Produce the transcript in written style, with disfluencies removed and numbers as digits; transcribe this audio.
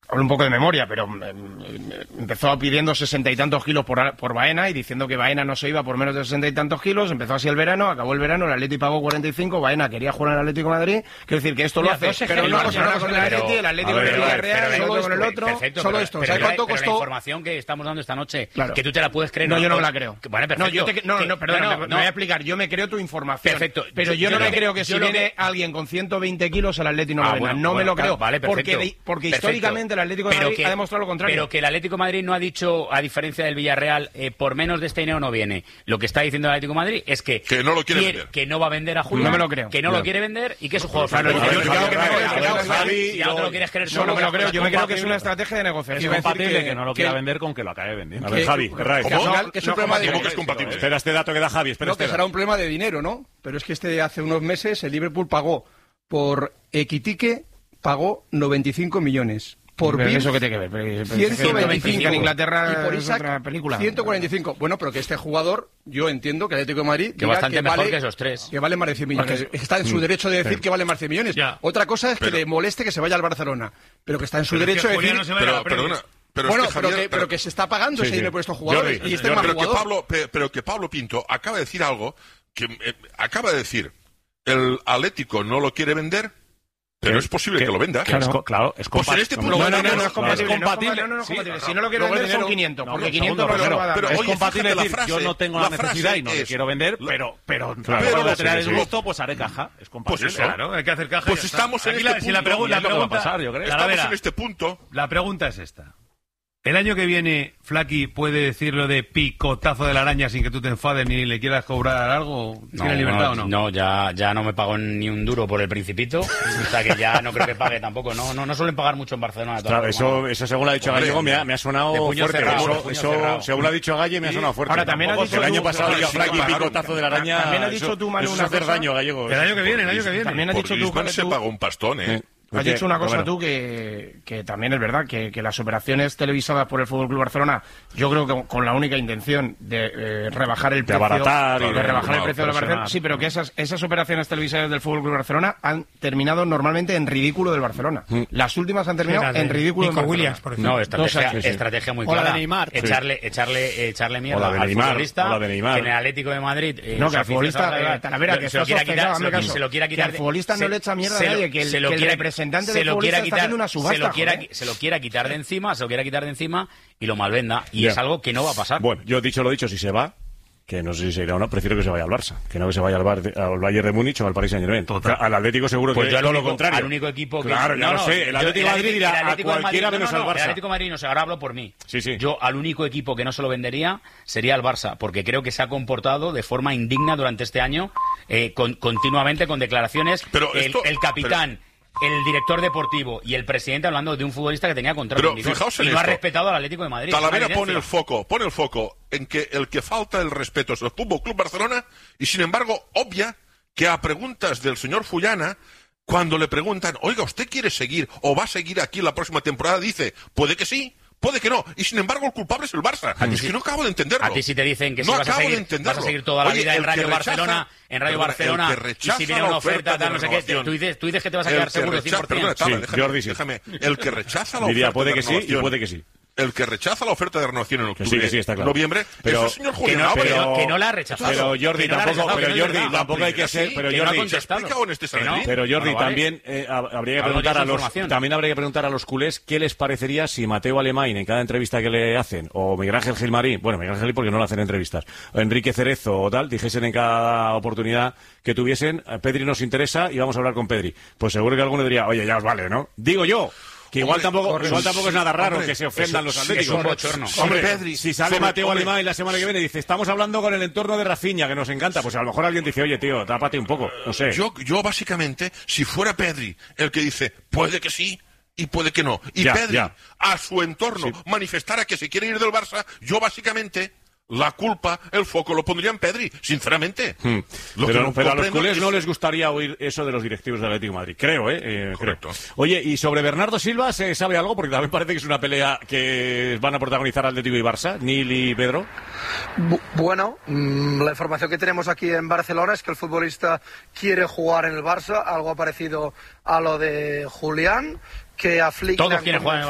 hablo un poco de memoria, pero empezó pidiendo 60 y tantos kilos por Baena y diciendo que Baena no se iba por menos de 60 y tantos kilos. Empezó así el verano, acabó el verano, el Atleti pagó 45, Baena quería jugar en el Atlético de Madrid. Quiero decir que esto lo hace, pero no con el Atleti, el Atlético con el Villarreal, el otro con el otro. Perfecto, solo esto. ¿Sabes cuánto costó? La información que estamos dando esta noche, que tú te la puedes creer. No, yo no me la creo. Bueno, perfecto. Perdona, me voy a explicar. Yo me creo tu información. Perfecto. Pero yo no me creo que si viene alguien con 120 kilos el Atleti no lo venda. No me lo creo. Vale, perfecto. Porque históricamente el Atlético de Madrid ha demostrado lo contrario. Pero que el Atlético de Madrid no ha dicho, a diferencia del Villarreal, por menos de este dinero no viene. Lo que está diciendo el Atlético de Madrid es que no lo quiere vender. Que no va a vender a Julián. No me lo creo. Que no lo quiere vender y que es un juego. Claro, Javi, ya no te lo quieres creer solo. No me lo creo. Yo me creo que es una estrategia de negociación. Es compatible que no lo quiera vender con que lo acabe vendiendo. A ver, Javi, ¿Cómo? que es un problema de... ¿Cómo que es compatible? Espera este dato que da Javi. No, que será un problema de dinero, ¿no? Pero es que hace unos meses el Liverpool pagó por Equitique, pagó 95 millones. Por Pero eso que tiene que ver. 125 en Inglaterra y por es Isaac, otra película. 145. Bueno, pero que este jugador, yo entiendo que el Atlético de Madrid que bastante mejor que esos tres. Que vale más de 100 millones. Está en su derecho de decir que vale más de 100 millones. Ya. Otra cosa es que le moleste que se vaya al Barcelona, pero que está en su derecho de decir. Pero que se está pagando ese dinero por estos jugadores. Y este pero que Pablo Pinto acaba de decir algo que acaba de decir el Atlético no lo quiere vender. Pero es posible que lo venda. Claro, es compatible. No es compatible. Si no lo quiero vender son 500. Porque 500 no lo va a dar. Pero es compatible decir, yo no tengo la necesidad y no le quiero vender, pero para tener el gusto, pues haré caja. Es compatible. Pues eso. Claro, hay que hacer caja. Pues estamos en este punto. Si la pregunta va a pasar, yo creo. Estamos en este punto. La pregunta es esta. ¿El año que viene Flaky puede decirlo de picotazo de la araña sin que tú te enfades ni le quieras cobrar algo? ¿Tiene libertad o no? No, ya no me pago ni un duro por el Principito. O sea que ya no creo que pague tampoco. No suelen pagar mucho en Barcelona. Claro, eso según lo ha dicho Gallego me ha sonado fuerte. Eso según lo ha dicho Galle me ha sonado fuerte. Ahora también ha dicho el año pasado yo a Flaky picotazo de la araña. También ha dicho tú, Manu, una hacer daño, Gallego. El año que viene. También ha dicho tú que se pagó un pastón, Has dicho una cosa tú que también es verdad, que las operaciones televisadas por el Fútbol Club Barcelona, yo creo que con la única intención de rebajar el precio, de abaratar de rebajar el precio de la Barcelona, sí, pero que esas operaciones televisadas del Fútbol Club Barcelona han terminado normalmente en ridículo del Barcelona. Las últimas han terminado en ridículo del Barcelona. Williams, por ejemplo. No, estrategia muy clara. O la de Neymar. Echarle mierda al futbolista que en el Atlético de Madrid. No, que al futbolista Talavera, que se lo quiera quitar. Que al futbolista no le echa mierda a nadie, que el representante se lo quiera quitar, una subasta, se lo quiera quitar de encima, y lo malvenda, y es algo que no va a pasar. Bueno, yo he dicho lo dicho, si se va, que no sé si se irá o no, prefiero que se vaya al Barça, que no que se vaya al Bayern de Múnich o al Paris Saint-Germain. Al Atlético seguro pues que yo todo lo contrario. Al único equipo que... Claro, ya lo sé. El Atlético de Madrid dirá a cualquiera menos al Barça. El Atlético de Madrid no sé, ahora hablo por mí. Sí. Yo al único equipo que no se lo vendería sería al Barça, porque creo que se ha comportado de forma indigna durante este año, continuamente con declaraciones. Pero el capitán... el director deportivo y el presidente hablando de un futbolista que tenía contrato y no ha respetado al Atlético de Madrid. Talavera pone el foco en que el que falta el respeto es el Fútbol Club Barcelona y sin embargo obvia que a preguntas del señor Fullana, cuando le preguntan, oiga, ¿usted quiere seguir o va a seguir aquí la próxima temporada? Dice, puede que sí, puede que no, y sin embargo el culpable es el Barça. Es que no acabo de entenderlo. A ti si te dicen que si vas a seguir toda la vida en Radio Barcelona, y si viene una oferta, tal, no sé qué, tú dices que te vas a quedar seguro 100%. Déjame, el que rechaza la oferta diría, puede que sí y puede que sí. El que rechaza la oferta de renovación en octubre, está claro. noviembre, pero, es el señor Julián Álvarez. Que no la ha rechazado. Pero Jordi, tampoco hay que ser... Pero Jordi, también habría que preguntar a los culés qué les parecería si Mateo Alemán, en cada entrevista que le hacen, o Miguel Ángel Gilmarín, Miguel Ángel porque no le hacen entrevistas, o Enrique Cerezo o tal, dijesen en cada oportunidad que tuviesen, Pedri nos interesa y vamos a hablar con Pedri. Pues seguro que alguno diría, oye, ya os vale, ¿no? Digo yo. Que igual tampoco es nada raro que se ofendan los atléticos. Es un bochorno. Pedri, si sale Mateo Alemán la semana que viene y dice, estamos hablando con el entorno de Rafinha, que nos encanta, pues a lo mejor alguien dice, oye, tío, tápate un poco, no sé. Yo básicamente, si fuera Pedri el que dice, puede que sí y puede que no, y Pedri a su entorno manifestara que se quiere ir del Barça, yo básicamente... la culpa, el foco lo pondría en Pedri, sinceramente. Pero a los culés no les gustaría oír eso de los directivos del Atlético de Madrid, creo, Correcto. Creo. Oye, y sobre Bernardo Silva, ¿se sabe algo? Porque también parece que es una pelea que van a protagonizar Atlético y Barça, Nil y Pedro. Bueno, la información que tenemos aquí en Barcelona es que el futbolista quiere jugar en el Barça, algo parecido a lo de Julián, que aflicta... Todos quieren jugar en el